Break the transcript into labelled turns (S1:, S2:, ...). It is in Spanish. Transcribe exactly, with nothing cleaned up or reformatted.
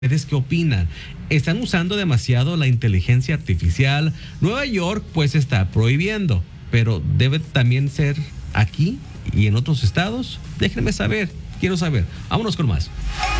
S1: ¿Ustedes qué opinan? ¿Están usando demasiado la inteligencia artificial? Nueva York pues está prohibiendo, pero debe también ser aquí y en otros estados. Déjenme saber, quiero saber. Vámonos con más.